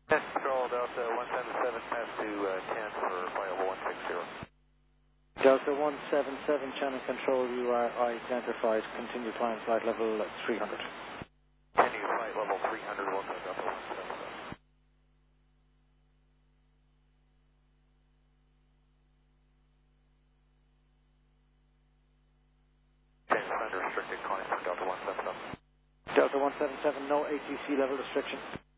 Control Delta 177, pass to 10 for flight level 160. Delta 177, channel control, you are identified. Continue climb flight level 300. Continue flight level 300, Delta 177. Unrestricted climb for Delta 177. Delta 177, no ATC level restriction.